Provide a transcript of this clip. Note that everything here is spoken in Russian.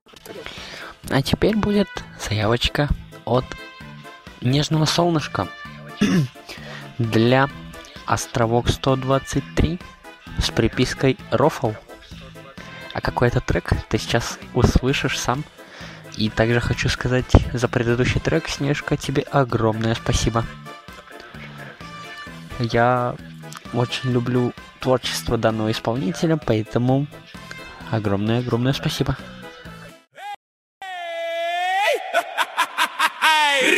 А теперь будет заявочка от Нежного Солнышка для Островок 123 с припиской Рофл. А какой это трек, ты сейчас услышишь сам. И также хочу сказать за предыдущий трек, Снежка, тебе огромное спасибо. Я очень люблю творчество данного исполнителя, поэтому огромное-огромное спасибо.